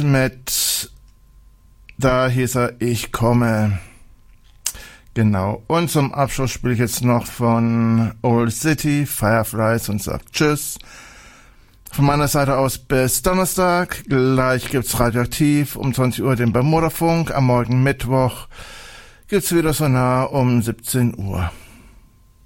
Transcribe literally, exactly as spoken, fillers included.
mit, da hieß er, ich komme. Genau. Und zum Abschluss spiele ich jetzt noch von Old City, Fireflies und sag Tschüss. Von meiner Seite aus bis Donnerstag. Gleich gibt's Radioaktiv um zwanzig Uhr den Bermuda-Funk. Am Morgen Mittwoch gibt's wieder so nah um siebzehn Uhr.